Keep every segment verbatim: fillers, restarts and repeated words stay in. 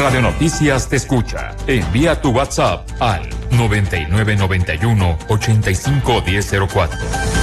Radio Noticias te escucha. Envía tu WhatsApp al noventa y nueve noventa y uno ochenta y cinco diez cero cuatro.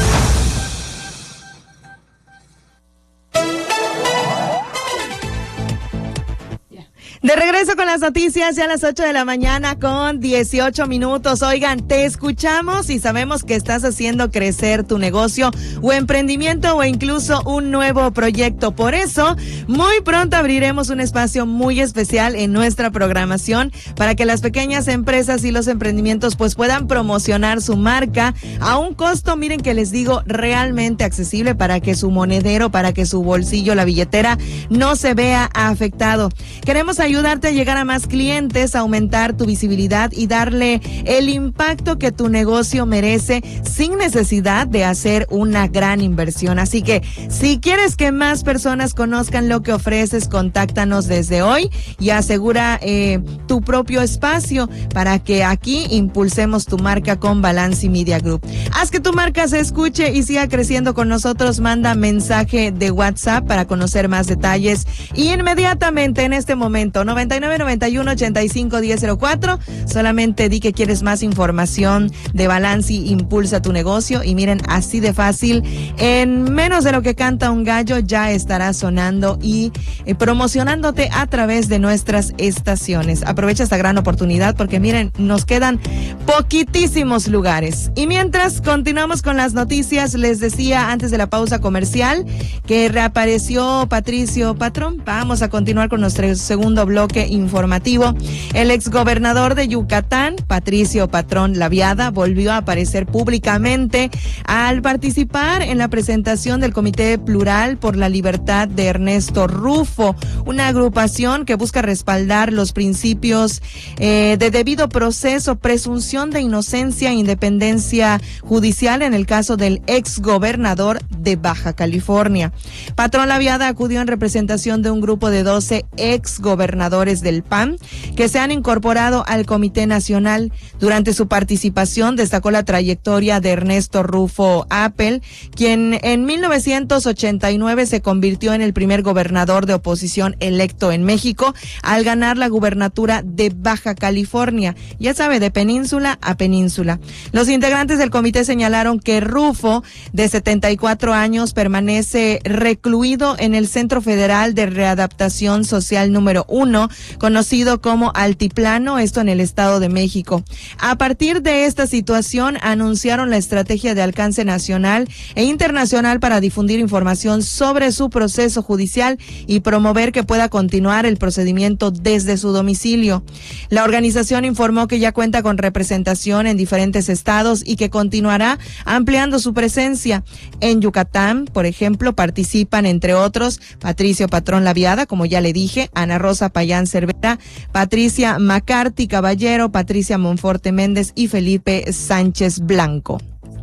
De regreso con las noticias ya a las ocho de la mañana con dieciocho minutos. Oigan, te escuchamos y sabemos que estás haciendo crecer tu negocio o emprendimiento o incluso un nuevo proyecto. Por eso, muy pronto abriremos un espacio muy especial en nuestra programación para que las pequeñas empresas y los emprendimientos pues puedan promocionar su marca a un costo, miren que les digo, realmente accesible para que su monedero, para que su bolsillo, la billetera no se vea afectado. Queremos ayudar ayudarte a llegar a más clientes, aumentar tu visibilidad y darle el impacto que tu negocio merece sin necesidad de hacer una gran inversión. Así que si quieres que más personas conozcan lo que ofreces, contáctanos desde hoy y asegura eh, tu propio espacio para que aquí impulsemos tu marca con Balanci Media Group. Haz que tu marca se escuche y siga creciendo con nosotros. Manda mensaje de WhatsApp para conocer más detalles y inmediatamente en este momento noventa y nueve noventa y uno ochenta y cinco diez cero cuatro. Solamente di que quieres más información de Balanci, impulsa tu negocio y miren, así de fácil, en menos de lo que canta un gallo ya estará sonando y eh, promocionándote a través de nuestras estaciones. Aprovecha esta gran oportunidad porque miren, nos quedan poquitísimos lugares. Y mientras continuamos con las noticias, les decía antes de la pausa comercial que reapareció Patricio Patrón. Vamos a continuar con nuestro segundo bloque informativo. El exgobernador de Yucatán, Patricio Patrón Laviada, volvió a aparecer públicamente al participar en la presentación del Comité Plural por la Libertad de Ernesto Rufo, una agrupación que busca respaldar los principios eh, de debido proceso, presunción de inocencia e independencia judicial en el caso del exgobernador de Baja California. Patrón Laviada acudió en representación de un grupo de doce exgobernadores del P A N que se han incorporado al Comité Nacional. Durante su participación destacó la trayectoria de Ernesto Rufo Appel, quien en mil novecientos ochenta y nueve se convirtió en el primer gobernador de oposición electo en México al ganar la gubernatura de Baja California, ya sabe, de península a península. Los integrantes del comité señalaron que Rufo, de setenta y cuatro años, permanece recluido en el Centro Federal de Readaptación Social número uno, conocido como Altiplano, esto en el Estado de México. A partir de esta situación, anunciaron la estrategia de alcance nacional e internacional para difundir información sobre su proceso judicial y promover que pueda continuar el procedimiento desde su domicilio. La organización informó que ya cuenta con representación en diferentes estados y que continuará ampliando su presencia. En Yucatán, por ejemplo, participan, entre otros, Patricio Patrón Laviada, como ya le dije, Ana Rosa Payán Cervera, Patricia McCarthy Caballero, Patricia Monforte Méndez y Felipe Sánchez Blanco.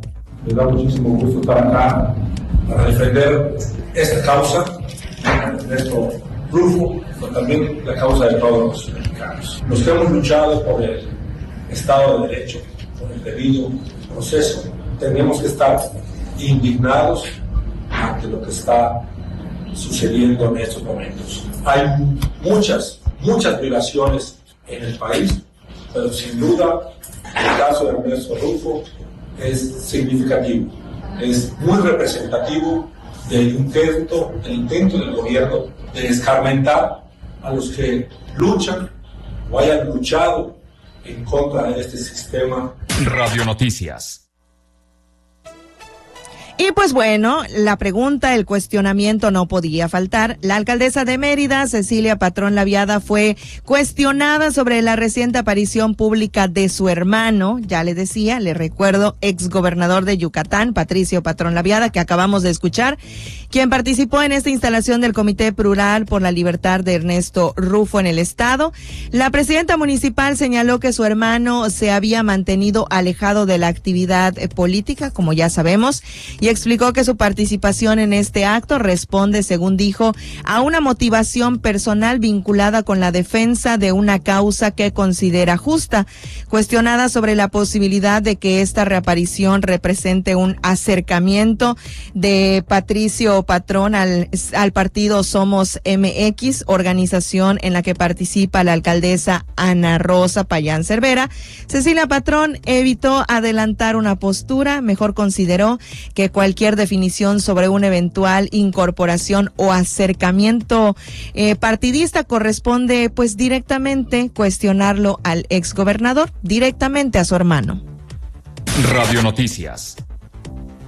Me da muchísimo gusto estar acá para defender esta causa, Ernesto Rufo, pero también la causa de todos los mexicanos. Los que hemos luchado por el Estado de Derecho, por el debido proceso, tenemos que estar indignados ante lo que está sucediendo en estos momentos. Hay muchas, muchas violaciones en el país, pero sin duda el caso de Ernesto Rufo es significativo, es muy representativo del intento, del intento del gobierno de escarmentar a los que luchan o hayan luchado en contra de este sistema. Radio Noticias. Y pues bueno, la pregunta, el cuestionamiento no podía faltar. La alcaldesa de Mérida, Cecilia Patrón Laviada, fue cuestionada sobre la reciente aparición pública de su hermano, ya le decía, le recuerdo, exgobernador de Yucatán, Patricio Patrón Laviada, que acabamos de escuchar, quien participó en esta instalación del Comité Plural por la Libertad de Ernesto Rufo en el estado. La presidenta municipal señaló que su hermano se había mantenido alejado de la actividad política, como ya sabemos, y explicó que su participación en este acto responde, según dijo, a una motivación personal vinculada con la defensa de una causa que considera justa. Cuestionada sobre la posibilidad de que esta reaparición represente un acercamiento de Patricio Patrón al, al partido Somos M X, organización en la que participa la alcaldesa Ana Rosa Payán Cervera, Cecilia Patrón evitó adelantar una postura. Mejor consideró que cualquier definición sobre una eventual incorporación o acercamiento eh, partidista corresponde pues directamente cuestionarlo al exgobernador, directamente a su hermano. Radio Noticias.